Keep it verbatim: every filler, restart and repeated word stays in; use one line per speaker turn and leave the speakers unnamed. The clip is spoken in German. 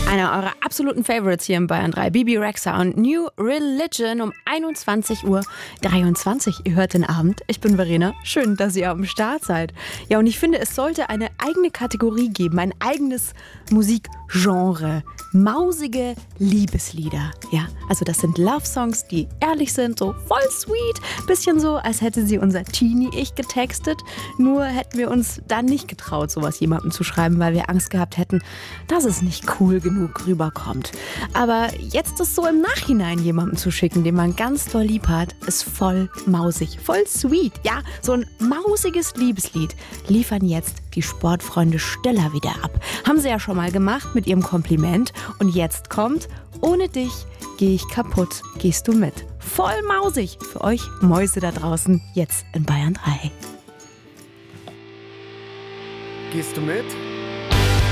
Einer eurer absoluten Favorites hier in Bayern drei, Bibi Rexha und New Religion um einundzwanzig Uhr dreiundzwanzig. Ihr hört den Abend. Ich bin Verena. Schön, dass ihr am Start seid. Ja, und ich finde, es sollte eine eigene Kategorie geben, ein eigenes Musikgenre. Mausige Liebeslieder. Ja, also das sind Love-Songs, die ehrlich sind, so voll sweet. Bisschen so, als hätte sie unser Teenie-Ich getextet. Nur hätten wir uns dann nicht getraut, sowas jemandem zu schreiben, weil wir Angst gehabt hätten, dass es nicht cool genug rüberkommt. Aber jetzt ist so im Nachhinein jemandem zu schicken, den man ganz doll lieb hat, ist voll mausig, voll sweet. Ja, so ein mausiges Liebeslied liefern jetzt die Sportfreunde Stiller wieder ab. Haben sie ja schon mal gemacht mit ihrem Kompliment. Und jetzt kommt, ohne dich gehe ich kaputt, gehst du mit. Voll mausig für euch Mäuse da draußen, jetzt in Bayern drei.
Gehst du mit?